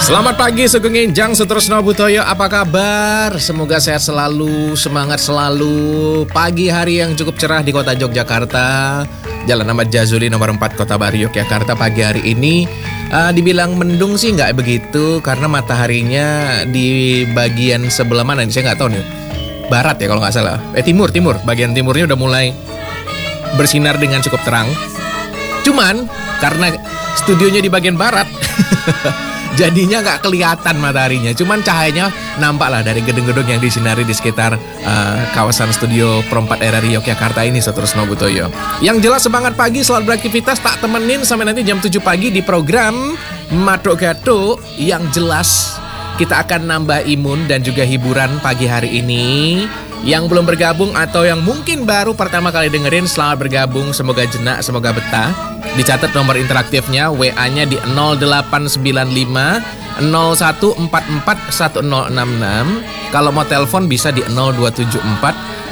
Selamat pagi Sugeng Enjang Sutrisno Butoyo, apa kabar? Semoga sehat selalu, semangat selalu. Pagi hari yang cukup cerah di kota Yogyakarta, Jalan Ahmad Jazuli nomor 4 Kota Baru Yogyakarta. Pagi hari ini dibilang mendung sih nggak begitu, karena mataharinya di bagian sebelah mana nih, saya nggak tahu nih. Barat ya kalau nggak salah, timur. Bagian timurnya udah mulai bersinar dengan cukup terang. Cuman karena studionya di bagian barat jadinya nggak kelihatan mataharinya, cuman cahayanya nampak lah dari gedung-gedung yang disinari di sekitar kawasan studio Pro 4 RRI Yogyakarta ini, Sutrisno Butoyo. Yang jelas semangat pagi, selalu beraktivitas, tak temenin sampai nanti jam 7 pagi di program Madok Gato. Yang jelas kita akan nambah imun dan juga hiburan pagi hari ini. Yang belum bergabung atau yang mungkin baru pertama kali dengerin, selamat bergabung, semoga jenak, semoga betah. Dicatat nomor interaktifnya, WA-nya di 0895 0144 1066. Kalau mau telepon bisa di 0274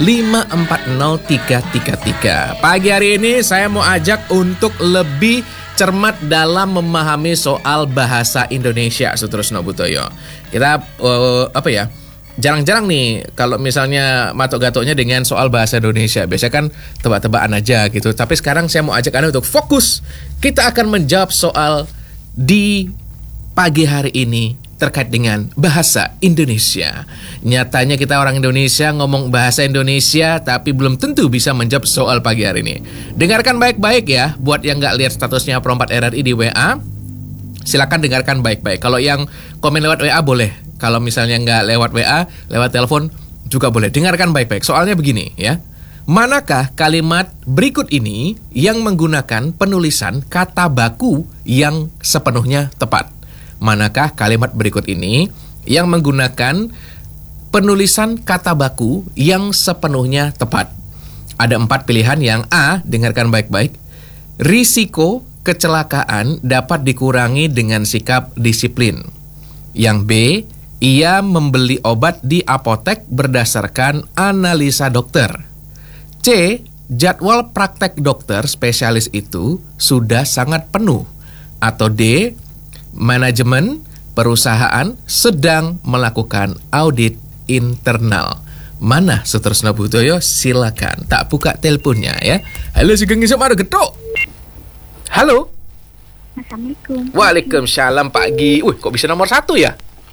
540 333. Pagi hari ini saya mau ajak untuk lebih cermat dalam memahami soal bahasa Indonesia, Sutrisno Butoyo. Kita jarang-jarang nih kalau misalnya matok gatonya dengan soal bahasa Indonesia. Biasanya kan tebak-tebakan aja gitu. Tapi sekarang saya mau ajak Anda untuk fokus. Kita akan menjawab soal di pagi hari ini terkait dengan bahasa Indonesia. Nyatanya kita orang Indonesia ngomong bahasa Indonesia, tapi belum tentu bisa menjawab soal pagi hari ini. Dengarkan baik-baik ya. Buat yang gak lihat statusnya Pro 4 RRI di WA, silakan dengarkan baik-baik. Kalau yang komen lewat WA boleh. Kalau misalnya nggak lewat WA, lewat telepon juga boleh. Dengarkan baik-baik. Soalnya begini ya. Manakah kalimat berikut ini yang menggunakan penulisan kata baku yang sepenuhnya tepat? Manakah kalimat berikut ini yang menggunakan penulisan kata baku yang sepenuhnya tepat? Ada 4 pilihan. Yang A, dengarkan baik-baik. Risiko kecelakaan dapat dikurangi dengan sikap disiplin. Yang B, ia membeli obat di apotek berdasarkan analisa dokter. C, jadwal praktek dokter spesialis itu sudah sangat penuh. Atau D, manajemen perusahaan sedang melakukan audit internal. Mana, Sutrisno Butoyo? Silakan, tak buka teleponnya ya. Halo Sugeng Isuk Mado Getok. Halo. Assalamualaikum. Waalaikumsalam pagi. Kok bisa nomor 1 ya?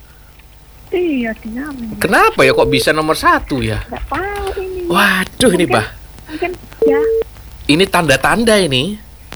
Iya, diam. Kenapa ya kok bisa nomor 1 ya? Gak tahu ini. Waduh, mungkin, ini bah. Mungkin ya. Ini tanda-tanda ini.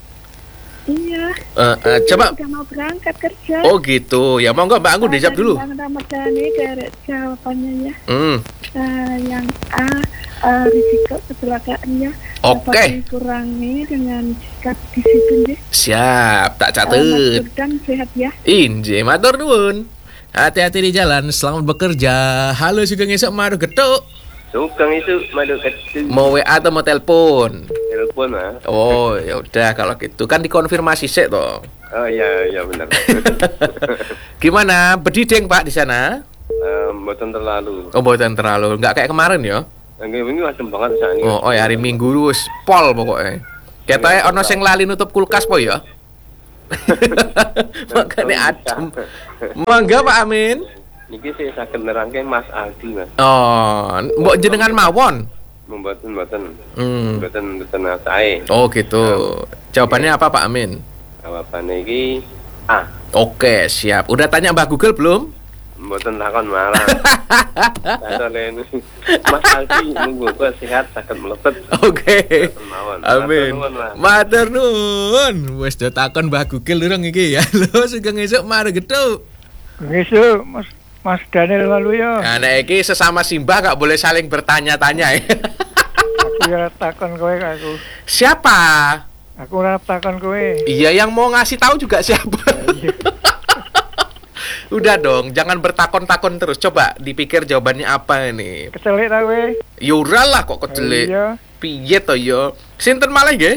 Iya. Coba. Udah mau berangkat kerja. Oh gitu. Ya mau nggak Mbak Anggun dijawab dulu. Ramadhani jawabannya ya. Yang A, risiko kecelakaannya dapat dikurangi dengan sikap disiplin. Siap, tak catat. Mas Durdan sehat ya. Inje, matur nuwun. Hati-hati di jalan, selamat bekerja. Halo Sugeng Isuk Mado Getuk. Sugeng Isuk Mado Getuk. Mau WA atau mau telepon? Telepon ah. Oh, ya udah kalau gitu kan dikonfirmasi sih toh. Oh iya benar. Gimana? Bedideng Pak di sana? Mboten terlalu. Oh, mboten terlalu. Enggak kayak kemarin ya? Enggak, ini adem banget saat ini. Oh ya, hari Minggu wis pol pokoknya. Ketoke ana sing lali nutup kulkas po ya. Makane adem. Mangga Pak Amin. Niki saya saged nerangke Mas Aldi, Mas. Oh, mbok jenengan mawon. Mboten. Mboten sae. Oh gitu. Jawabannya apa Pak Amin? Jawabannya iki A. Oke, siap. Udah tanya Mbak Google belum? Mboten takon marah. Mas Aldi nunggu kok sehat saged mlebet. Oke. Amin. Matur nuwun. Wis do takon Mbah Google urung iki ya. Lho Sugeng Isuk Mado Getuk. Isuk Mas Daniel Waluyo. Nah iki sesama simbah gak boleh saling bertanya-tanya ya. Aku ora takon kowe aku. Siapa? Aku ora takon kowe. Iya, yang mau ngasih tahu juga siapa? Udah dong, jangan bertakon-takon terus. Coba dipikir jawabannya apa ini. Kecelik ta kowe? Yura lah kok kecelik. Iya. Piye to yo? Sinten malah nggih?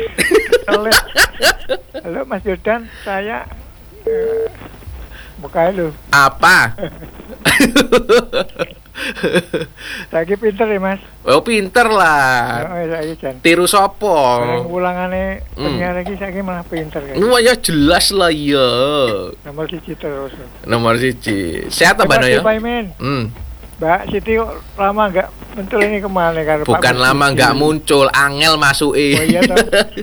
Halo Mas Jordan, saya buka lu. Apa? Saiki pinter ya, Mas. Oh, pinter lah. Heeh, saiki jan. Tiru sopo? Bareng ulangane penyiar iki saiki malah pinter kan. Wah, ya jelas lah ya. Nomor 1 terus. Nomor 1. Sehat Mbak Noyo? Mbak Siti kok lama enggak muncul ini kemana kan? Bukan lama enggak muncul, angel masuki. Oh iya toh.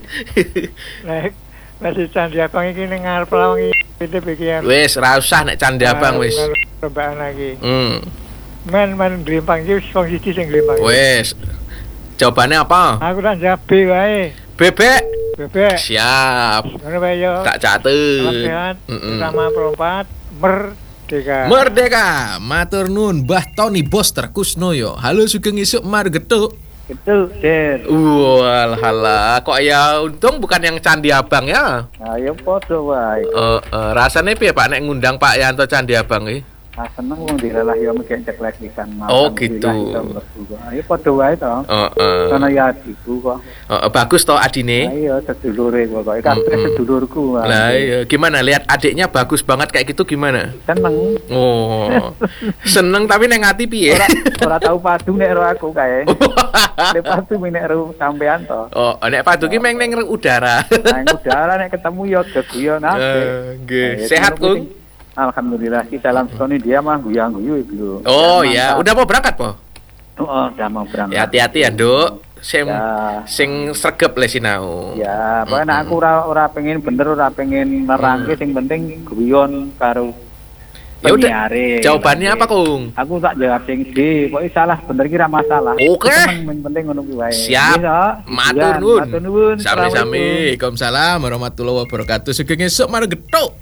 Nek masih Candi Abang iki ning ngarep lawang iki piye-piye. Wis, ra usah nek Candi Abang wis. Perlombaan lagi. Men glimpang iki wong siji sing glimpang. Wis. Jawabannya apa? Aku tak jawab B wae. Bebek. Bebek. Siap. Ngono wae yo. Tak catet. Sehat. Sama perempat Merdeka. Merdeka. Matur nuwun Mbah Tony Boster Kusnoyo. Halo sugeng esuk mar getuk. Gitu, Der. Walah, kok ya untung bukan yang Candi Abang ya. Ayo podo wae. Rasane piye Pak nek ngundang Pak Yanto Candi Abang iki? Seneng wong dilelah yo mekek ceklek ikan mau. Oh gitu. Ayo podo wae to. Karena ya adikku kok. Bagus to adine? Ayo sedulure kok. Kabeh sedulurku. Lah iya, gimana lihat adiknya bagus banget kayak gitu gimana? Seneng. Oh. Seneng tapi neng ati piye? Ora tau padu nek ro aku kae. Nek padu nek ro sampean to. Oh, nek padu ki meng ning udara. Nang udara nek ketemu yo geguyon apik. Nggih. Sehat, Kung? Alhamdulillah kita dalam setahun dia mah guyang-guyu itu. Oh ya, udah mau berangkat po? Oh, udah mau berangkat. Ya hati-hati ya, Nduk. Sing sregep le sinau. Ya, pokoknya aku ora pengen bener, ora pengen nerangke, sing penting guyon karo. Ya udah. Jawabannya apa, Kung? Aku tak jawab sing D. Pokoknya salah bener kira masalah. Oke. Penting ngono kuwi wae. Siap. Matur nuwun. Sami-sami. Waalaikumsalam warahmatullahi wabarakatuh. Sugeng esuk mar getuk.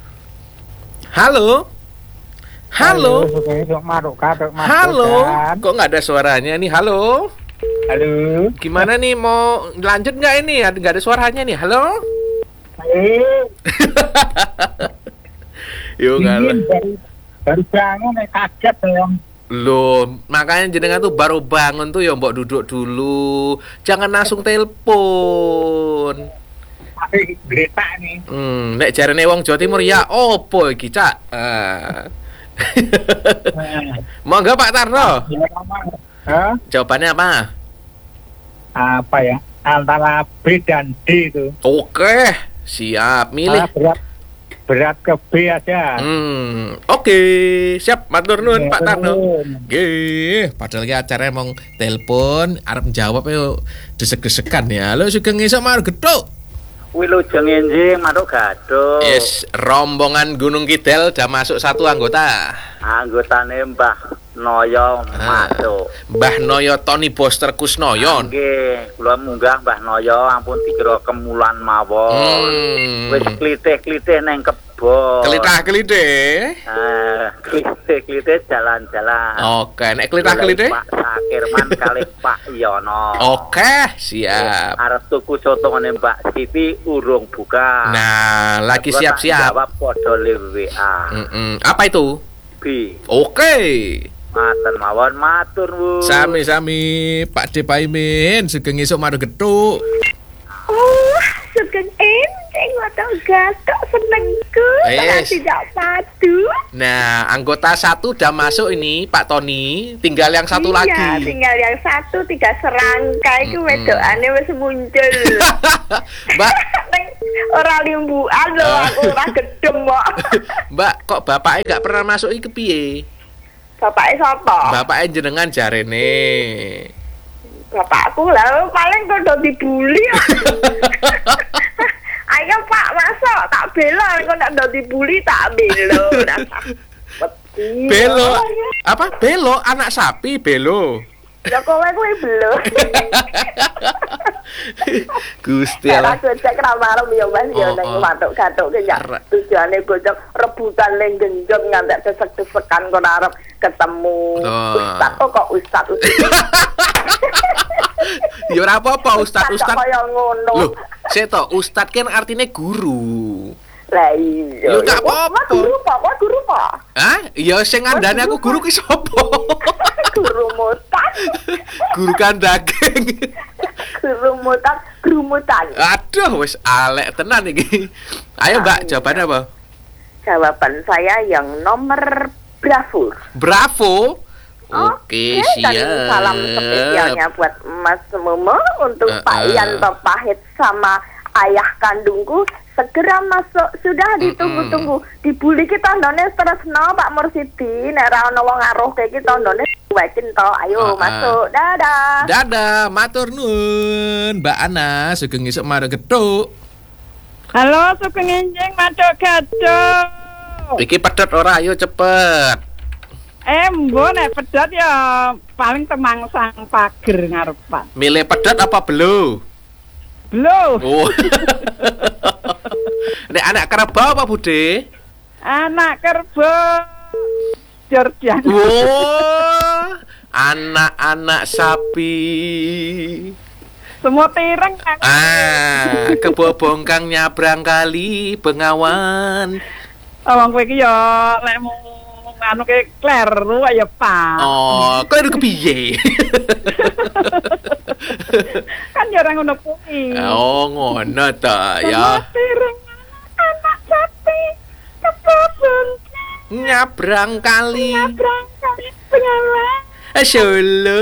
Halo. Halo. Halo. Kok nggak ada suaranya nih? Halo. Halo. Gimana nih mau lanjut nggak ini? Nggak ada suaranya nih. Halo. Yuk baru bangun kaget dong. Loh, makanya jenengan tuh baru bangun tuh ya mbok duduk dulu. Jangan langsung telepon. Gretak nih. Nek jarene wong Jawa Timur ya opo iki, Cak? Monggo Pak Tarno. Jawabannya apa? Apa ya? Antara B dan D itu. Oke, siap. Milih. Berat ke B aja. Oke, siap. Matur nuwun Pak Tarno. Nggih, padahal ki acarane mong telepon arep jawab yo desek-desekan ya. Halo sugeng esuk mar getuk. Wilujeng enjing manuk gaduh. Yes, rombongan Gunung Kidul udah masuk 1 anggota. Anggotane Mbah Noyo masuk. Mbah Noyo Tony Boster Kusnoyo. Nggih, kula munggah Mbah Noyo ampun dikira kemulan mawon. Wis klitih-klitih neng kebon. Kelitah-kelitih. Klitih-klitih jalan-jalan. Oke, nek kelitah-kelitih Pak Sakirman kali Pak Yono. Oke, siap. Arep tuku soto ngene Mbak Siti urung buka. Nah, lagi siap-siap. Jawab padha WA. Apa itu? B. Oke. Matur mawon, matur Bu. Sami-sami Pak De Paimin sugeng esuk mar getuk. Oh, sugeng enjing waduh gatok senengku. Tidak padu. Nah, anggota 1 udah masuk ini Pak Tony, tinggal yang satu lagi. Iya, tinggal yang 1 3 serangkai ku wedokane wis muncul. Mbak, ora limbuan lho, aku ora gedem kok. Mbak, kok bapaknya gak pernah masuk iki piye? Bapaknya sapa? Bapaknya jenengan jarene. Bapakku lah paling kudu dibully. Ayo Pak, masuk tak bela kok nek ndo dibully tak belo. Belo. Apa? Belo anak sapi belo. Ya kowe kuwi belo. Gusti Allah. Aku cek ra marem ya Mas ya ning watuk-gatuk ke ya. Tujuane gojok rebutan ning genjot ngantek desek-desekan kok arep ketemu. Ustaz kok ustaz. Ya ora apa-apa Ustaz. Kaya ngono. Loh, seto Ustaz kan artinya guru. Lah iya. Lho gak apa-apa. Guru apa? Hah? Ya sing ngandani aku guru ki sapa? Guru mutan. Guru kandaging. Guru mutan. Aduh, wis alek tenan iki. Ayo Mbak, jawabannya apa? Jawaban saya yang nomor Bravo. Bravo? Oke, dan siap. salam spesialnya buat Mas Momo untuk Pak Yanto Pahit sama ayah kandungku. Segera masuk, sudah ditunggu-tunggu. Dibuli kita tandone tresno Pak Mursidi, nek ra ono wong aruh kayak kita tandone wekin to. Ayo masuk. Dadah. Dadah, matur nuwun Mbak Ana, sugeng isuk marang gethuk. Halo, sugeng enjing Madok Gadok. Iki pedhot ora, ayo cepet. Mbok nek pedhot ya paling temangsang pager ngarepan. Milih pedhot apa belo? Belo. Oh. Nek anak kerbau apa Bude? Anak kerbau Jordan. Oh, anak-anak sapi. Semua tireng. Kebo bongkang nyabrang kali Bengawan. Wong kowe iki ya lek anu ke kleru ya Pak. Oh, kleru kepiye? Kan jarang ngono kuwi. Oh, ngono ta ya. Tireng anak sapi kebon Nyabrang kali. Bengawan. Solo.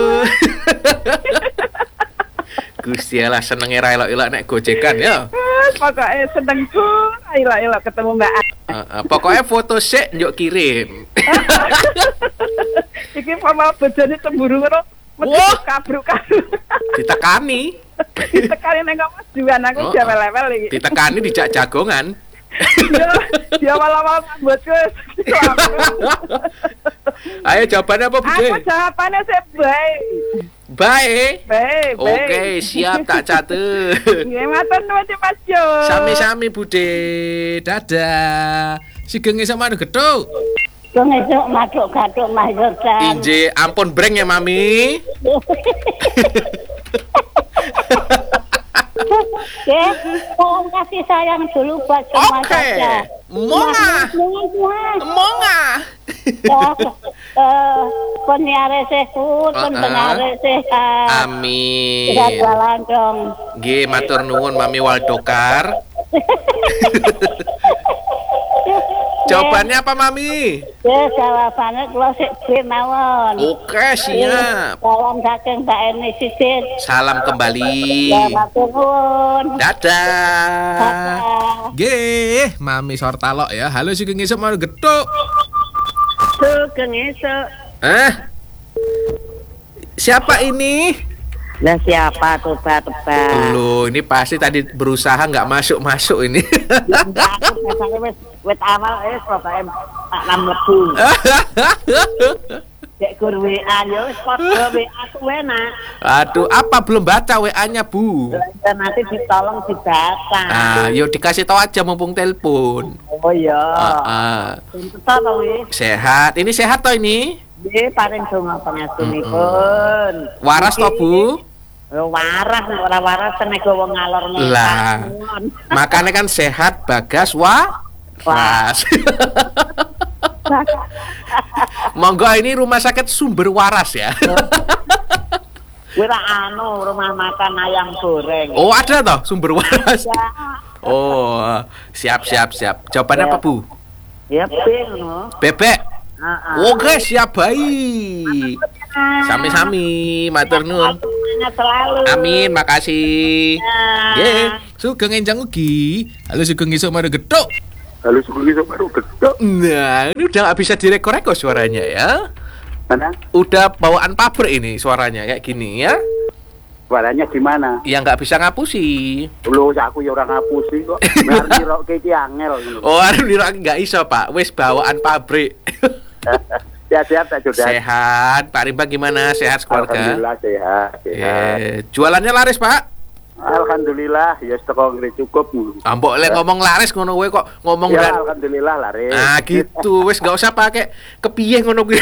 Gusti Allah senenge ra elok-elok nek gojekan ya. Pokoknya seneng tuh, elok-elok ketemu Mbak Ana. Pokoknya foto sik njuk kirim. Iki pama bojone cemburu ngono. Wah, kabruk-kabruk. ditekani. Ditekani nang Juan aku jawel-lewel iki. Ditekani dijak jagongan. Dia malah buatku. Ayo jawabannya apa, Bude? Aku jawabannya sih baik. Baik. Baik. Oke, siap tak catet. Nggih, matur nuwun Mas Jo. Sami-sami, Bude. Dadah. Sugeng esuk marang gethuk. Sugeng esuk maduk gathuk Mas Jordan. Inje, ampun breng ya, Mami. Oke, tolong kasih sayang dulu buat semua saja. Monga. Penyiare sehat, pendengar sehat. Amin. Sehat jalan dong. Nggih, matur nuwun Mami Waldokar. Jawabannya apa, Mami? Jawabannya kalau sik B mawon. Oke, siap. Salam saking Mbak Eni Sisit. Salam kembali. Ya, matur nuwun. Dadah. Nggih, Mami Sortalok ya. Halo sugeng esuk marang gethuk. Sugeng esuk. Siapa ini? Lah siapa tebak-tebak? Loh, ini pasti tadi berusaha nggak masuk ini. Enggak, aku biasanya wis awal pokoke tak lamlebu. Dek gur WA yo wis padha WA kuwe nak. Aduh, apa belum baca WA-nya, Bu? Nanti ditolong dibaca. Yuk dikasih tahu aja mumpung telepon. Oh iya. Entar to wis. Sehat. Ini sehat toh ini? Nggih, paring donga pangastunipun. Waras toh, Bu? Waras, nek ora waras tenaga wong ngalor ngene. Lah. Makanya kan sehat Bagas waras. Monggo ini rumah sakit Sumber Waras ya. Wira rumah makan ayam goreng. Oh, ada toh Sumber Waras. Ya. Oh, siap. Jawabannya apa, Bu? Ya, ngono. Bebek. Oke, siap baik. Sami-sami, matur nuwun. Amin, makasih. Nggih, sugeng enjang ugi. Halo sugeng esuk marang gethuk. Halo sugeng esuk marang gethuk. Nah, ini udah gak bisa direkor-rekor suaranya ya. Mana? Udah bawaan pabrik ini suaranya kayak gini ya. Suaranya gimana? Yang nggak bisa ngapusi. Loh, aku ya orang ngapusi kok. Ngerti rok iki angel. Oh, nggak iso, Pak. Wis bawaan pabrik. Sehat tak Jordan? Sehat. Pak Rimba gimana? Sehat keluarga? Alhamdulillah sehat. Jualannya laris, Pak? Alhamdulillah, ya teko ngene cukup. Ambok lek ngomong laris ngono kowe kok ngomong ya, alhamdulillah laris. Gitu, wis enggak usah pakai kepiye ngono kuwi.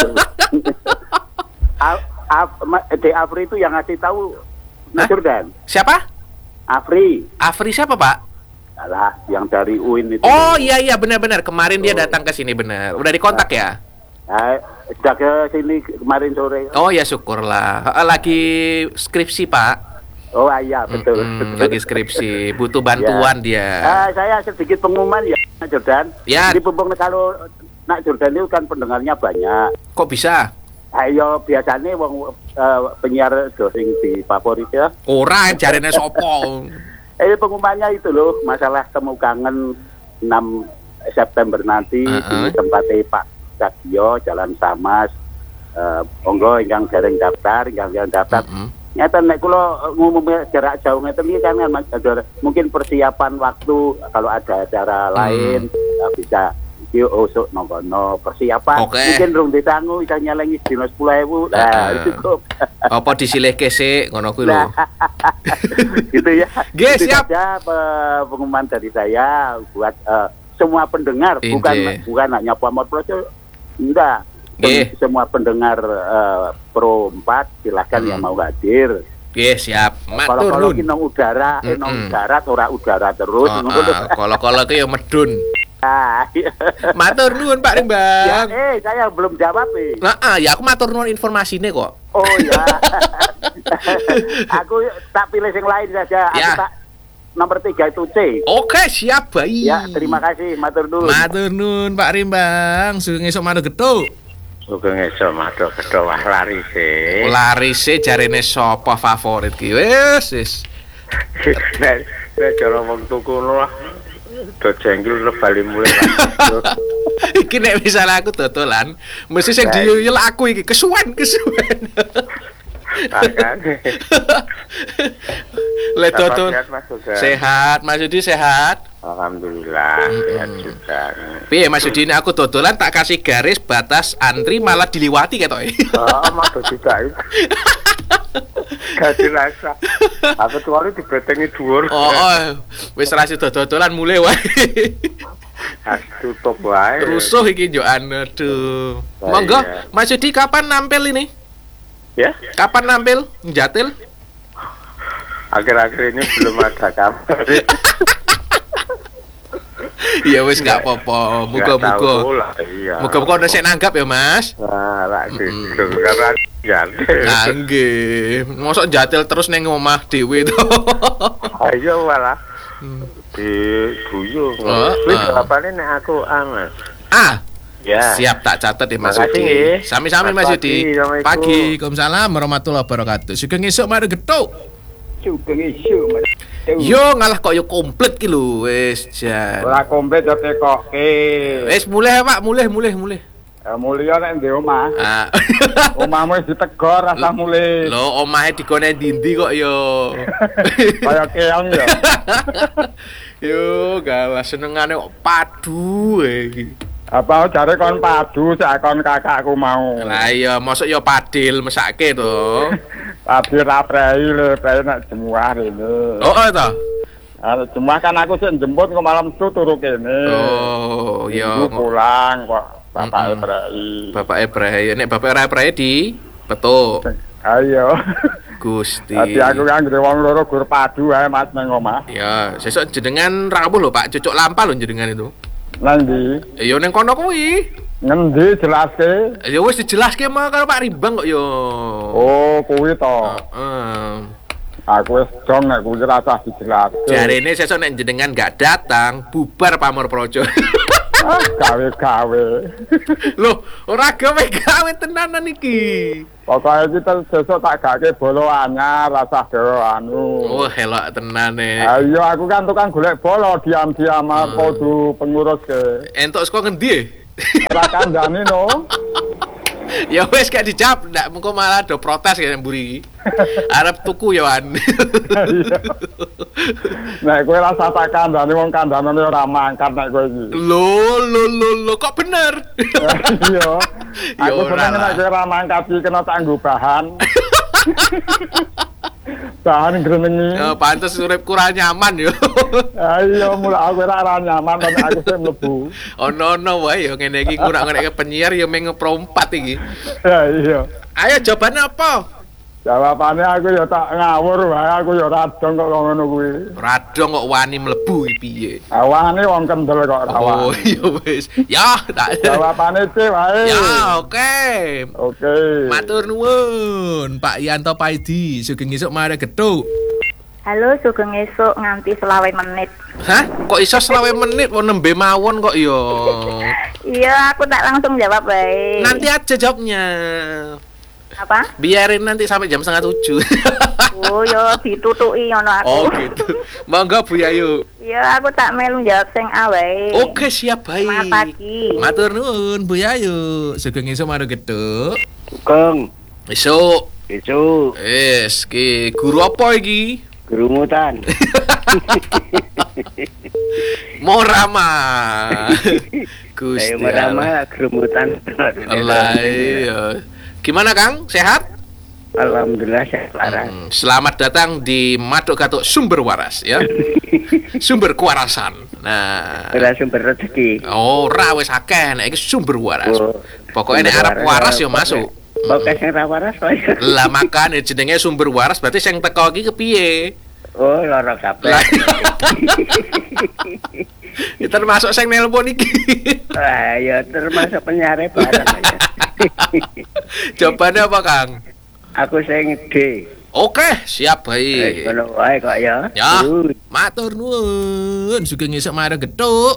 Afri itu yang ngasih tahu Mas Jordan. Siapa? Afri siapa, Pak? Alah, yang dari UIN itu. Oh iya benar-benar kemarin dia datang ke sini benar. Udah dikontak ya? Sudah ke sini kemarin sore. Oh ya syukurlah. Lagi skripsi, Pak. Oh iya betul. Lagi skripsi, butuh bantuan dia. Saya sedikit pengumuman ya, Nak Jordan. Ya. Jadi kalau Nak Jordan itu kan pendengarnya banyak. Kok bisa? Ayo biasanya wong penyiar sing difavorit ya. Ora jarene sapa? Pengumumannya itu loh, masalah temu kangen 6 September nanti di tempat Pak Sadio Jalan Samas. Monggo ingkang dereng daftar, ingkang daftar. Nyata nek kula ngumumke jarak jauh ngeten iki kan mungkin persiapan waktu kalau ada acara lain bisa yo usuk nongkono persiapan mungkin rung ditanggu bisa nyelengi dino 10.000 nah cukup apa disilihke sik ngono kuwi lho gitu ya nggih siap pengumuman dari saya buat semua pendengar bukan hanya Pamor Projo enggak semua pendengar Pro 4 silakan yang mau hadir. Nggih, siap. Matur nuwun. Kalau nang udara, nang darat ora udara terus ngono. Kalau ki ya medun. Matur nuwun Pak Rimbang. Ya, saya belum jawab ya aku matur nuwun informasine kok. Oh ya. Aku tak pilih yang lain saja. Aku tak nomor 3 itu C. Oke, siap baik. Ya, terima kasih, matur nuwun. Matur nuwun Pak Rimbang, sugeng esuk manut gedhuk. Sugeng esuk manut gedhuk wah larise. Larise jarene sapa favorit ki? Wis. Nek cara wong tuku lah. Do jenggil bali mulai. Iki nek misalnya aku dodolan, mesti sing diyel aku iki kesuwen. Letot sehat, Mas Yudi sehat. Alhamdulillah sehat juga. Piye Mas Yudi ini aku dodolan tak kasih garis batas antri malah diliwati ketoke. Mas juga itu. Gak dirasa. Aku tuwali dibetengi dhuwur. Wis ra sida dodolan mulai wae. Tutup wae. Rusuh iki njokan aduh. Monggo Mas Yudi kapan nampil ini? Ya? Kapan nampil? Njatil? Akhir-akhir ini belum ada kabar. Ya wis gak apa-apa. Muga-muga. Muga-muga ono sing nanggap ya, Mas. Nah, lak gitu karena jatil. Nah, nggih. Mosok jatil terus ning omah dhewe to. Ayo malah. Guyu. Wis apane nek aku Mas. Ya. Siap tak catat ya Mas Yudi. Sami-sami Mas Yudi. Pagi. Waalaikumsalam warahmatullahi wabarakatuh. Sugeng esuk mari getuk. Sugeng esuk. Yo ngalah kok yo komplit ki lho wis jan. Ora komplit yo tekoke. Wis mulih Pak, mulih. Mulih nek ndek omah. Omahmu wis ditegor rasa mulih. Lho omahe digone ndi kok yo. Kaya keong yo. Yo galah senengane kok padu iki. Apa jare kon padu sak kon kakakku mau. Lah iya mosok yo padil mesake to. Padil ra prei lho, prei nek jemuah rene. Oh to. Jemuah kan aku sik jemput kok malam itu turu kene. Oh iya. Pulang kok bapake prei. Bapake prei. Nek bapak ora prei di petuk. Ayo. Gusti. Dadi aku kan ngene wong loro gur padu ae Mas nang omah. Ya, sesuk jenengan rawuh lho Pak, cucuk lampah lho jenengan itu. Nang ndi? Ya ning kono kuwi. Ngendi jelaske? Ya wis dijelaske mah karo Pak Rimbang kok yo. Oh, kuwi to. Aku wis dong nek kuwi ora usah dijelaske. Jarene sesuk nek jenengan gak datang, bubar Pamor Projo. Gawe-gawe. Loh, ora gawe-gawe tenanan iki. Pokoke kita sesuk tak gake bolo anyar rasa anu. Oh, helok tenane. Ayo aku kan tukang golek bolo diam-diam kudu pengurus ke. Entuk saka ngendi? Ora kandhani no. Ya wis gak dijawab, ndak mengko malah do protes kaya mburi iki. Arep tuku ya an. Nek kowe rasa tak kandhani wong kandhanane ora mangkat nek kowe iki. Lho kok bener. Iya. Aku seneng nek kowe ora mangkat iki kena tak nggo bahan. Bahan grenengi. Ya pantes urip kurang nyaman yo. Ayo mulai aku ora nyaman nek aku sing mlebu. Ono wae yo ngene iki kurang ngenek penyiar yo meng pro4 iki. Ya iya. Ayo jawabannya apa? Jawabannya aku ya tak ngawur wae, aku ya radong kok ngono kuwi. Radong kok wani mlebu iki piye? Awane wong kendel kok rawan. Oh iya wis. Ya, tak. Jawabane C wae. Ya, oke. Oke. Matur nuwun, Pak Yanto Paidi, sugeng esuk mari gedhuk. Halo, sugeng esuk nganti 20 menit. Hah? Kok iso 20 menit kok nembe mawon kok yo. Iya, aku tak langsung jawab baik. Nanti aja jawabnya. Apa? Biarin nanti sampai jam 6:30. Oh, yo ditutuki ngono aku. Oh gitu. Monggo Bu Yayu. Iya, aku tak melu jawab sing A wae. Oke, siap baik. Selamat pagi. Matur nuwun Bu Yayu. Sugeng esuk maru geduk. Sugeng. Esuk. Wis Ki guru apa iki? gerumutan. Morama. Gusti. Morama gerumutan. Allah iya. Gimana Kang? Sehat? Alhamdulillah sehat waras. Selamat datang di Matuk Gatuk Sumber Waras ya. Sumber kewarasan. Nah, Ora sumber rezeki. ora wis akeh nek iki sumber waras. Pokoknya nek arep waras ya masuk. Pokoke sing ra waras wae. Lah makane jenenge sumber waras berarti sing teko iki kepiye? Oh, lara kabeh. Ya termasuk sing nelpon iki. Wah, ya termasuk penyiar bareng ya. Jawabannya apa, Kang? Aku sing D. Oke, siap baik. Ngono wae kok ya. Ya, matur nuwun. Sugeng esuk marang geduk.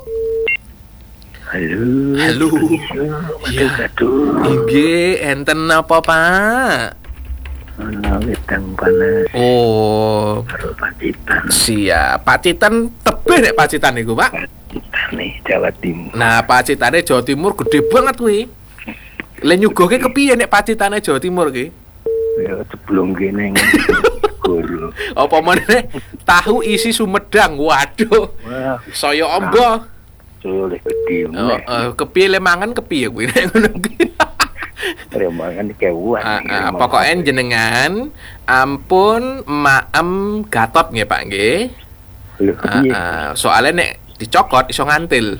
Halo. Ya. Inggih, enten apa, Pak? Ana wedang panas Oh, karo Pacitan. siap. Pacitan tebih nek Pacitan niku, Pak. Nih Jawa Timur. Nah, Pacitane Jawa Timur gede banget kuwi. Lah nyuguhke kepiye nek Pacitane Jawa Timur ki? Ya sebelum kene guru. Apa meneh tahu isi Sumedang. Waduh. Wah, Saya ombo. soleh gede meneh. Kepiye le mangan kepiye kuwi nek ngono kuwi. Remangan kewan. Pokoknya jenengan ampun maem Gatot nggih Pak nggih. Lho, piye? Soalnya nek dicokot iso ngantil.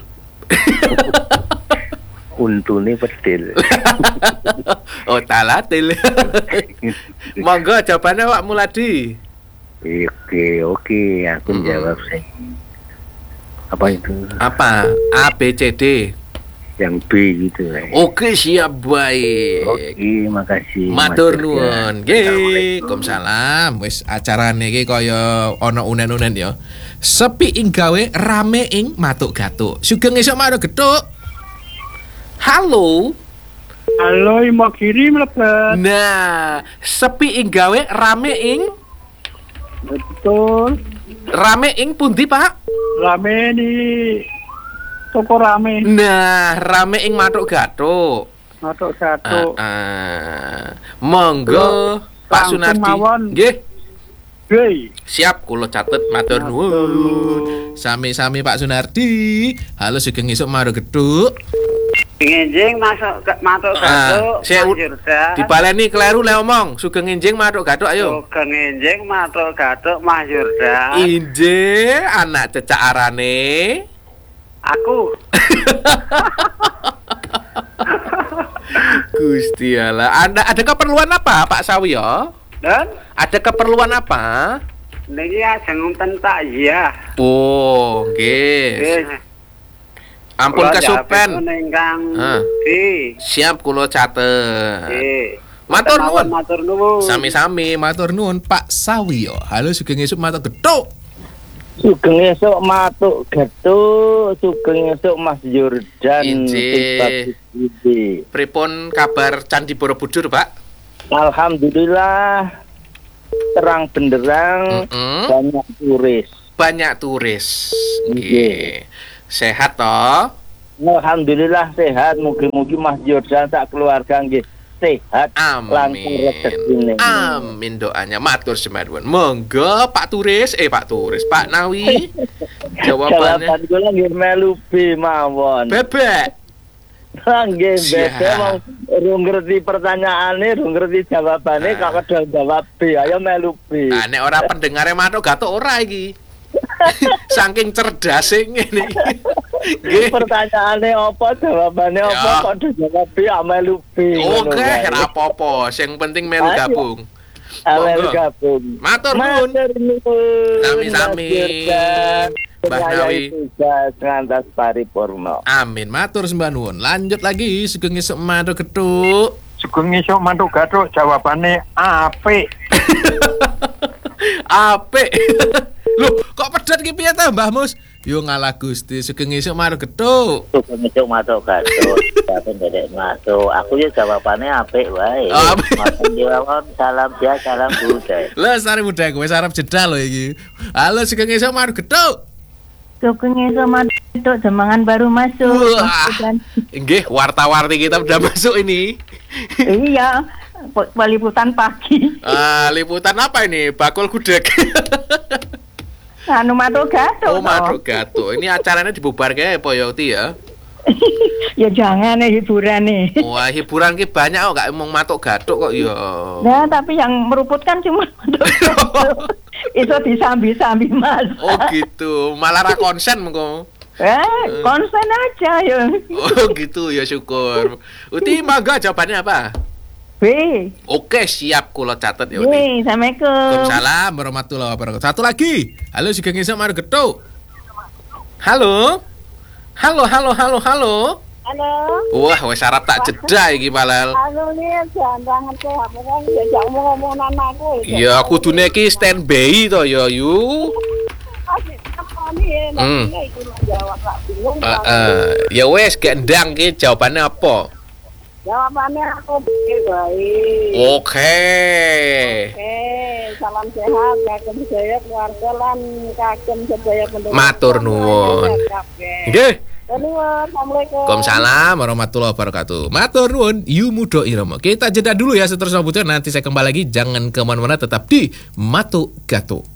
Untune pedil. Oh, talatil. Monggo jawabannya Pak Muladi. Oke, aku jawab sih. Apa itu? Apa? A B C D. Yang B gitu lah. Oke, siap baik. Oke, makasih. Matur nuwun. Nggih, Waalaikumsalam. Wis acarane iki kaya ana unen-unen ya. Sepi ing gawe, rame ing Matuk Gatuk. Sugeng esuk marang geduk. Halo. Halo, mau kirim mlebet. Nah, sepi ing gawe, rame ing Betul. rame ing pundi, Pak? Rame di toko rame. Nah, rame ing Matuk Gatuk. Matuk satu. Monggo Pak langsung Sunardi. mawon. Nggih. Hei. Siap, kula catet matur nuwun. Sami-sami Pak Sunardi. Halo sugeng esuk marang geduk. Ngenjing masuk Matuk Gatuk. Saya dibaleni kleru le omong. Sugeng enjing Matuk Gatuk ayo. Sugeng ngenjing Matuk Gatuk Mas Yurda. Injih, anak cecak arane. Aku. Gusti Allah. Ada keperluan apa Pak Sawiyo? Dan Ada keperluan apa? niki ajeng tentak ya. Oh, nggih. Ampun kesupen. Ingkang di. Siap kula catet. Nggih. Matur nuwun. Matur nuwun. Sami-sami matur nuwun Pak Sawiyo. Halo sugeng esuk Matuk Geduk. Sugeng esuk Matuk Gatuk, sugeng esuk Mas Yurdan. Injih. Pripun kabar Candi Borobudur, Pak? Alhamdulillah terang benderang, banyak turis. Banyak turis. Nggih. Sehat toh? Alhamdulillah sehat, mugi-mugi Mas Yurdan sak keluarga nggih sehat. Lancar rezekine. Amin doanya. Matur sembahun. Monggo Pak Turis, Pak Nawi. Jawabannya Jawaban kula nggih melu B mawon. bebek. Nggih Siap. bebek wong urung ngerti pertanyaane, urung ngerti jawabane kok kedal jawab B. Ayo melu B. Nah, nek ora pendengare Matuk Gatuk ora iki. Saking cerdase ngene iki. Nggih. Pertanyaane apa, jawabane apa, Ya. kok dijawab B, melu B. Oke, ora apa-apa. Sing penting melu Ayo. gabung. Melu Monggo. gabung. Matur nuwun. Sami-sami. Mbah Nawi. Ngantos paripurna. Amin. Matur sembah nuwun. Lanjut lagi sugeng esuk Matuk Geduk. Sugeng esuk Matuk Gatuk jawabane apik. Apik. Loh, kok pedet ki piye ta, Mbah Mus? Yo ngalah Gusti, sugeng esuk marang gethuk. Sugeng esuk matuk gathuk. Tapi ndek masuk. Aku ya jawabannya apik wae. Matur jawab salam ya, salam budaya. Lah sare budaya kowe sarap jeda lho iki. Halo, sugeng esuk marang gethuk. Sugeng esuk marang gethuk, jemangan baru masuk. Nggih, warta-warti kita udah masuk ini. Iya, liputan pagi. Liputan apa ini? Bakul gudeg. Anu matuk gathuk. Oh, matuk gathuk. Ini acaranya dibubarke apa ya, Uti ya? Ya jangan hiburan nih. Wah, hiburan ki banyak kok, gak emang matuk gathuk kok ya. Nah, tapi yang meruputkan cuma matuk gathuk. Itu disambi-sambi Mas. Oh gitu, malah ra konsen mengko. Konsen aja ya. Oh gitu, ya syukur. Uti mangga jawabannya apa? B. Oke, siap kula catet ya Uti. Assalamualaikum. Waalaikumsalam warahmatullahi wabarakatuh. Satu lagi. Halo, sugeng esuk marang gethuk. Halo. Halo. Halo. Wah, wis arep tak jeda iki malah. Anu ni jangan ke HP kan jajak ngomong-ngomongan aku. Ya kudune iki standby to ya, yu. Jawab lah bingung. Ya wis gek ndang ki jawabannya apa? Jawabannya aku baik. Oke. Salam sehat, kagem sedaya keluarga lan kagem sedaya penduduk. Matur nuwun. Nggih. Assalamualaikum. Waalaikumsalam warahmatullahi wabarakatuh. Matur nuwun, yu mudo irama. Kita jeda dulu ya, seterusnya nanti saya kembali lagi. Jangan kemana-mana, tetap di Matuk Gatuk.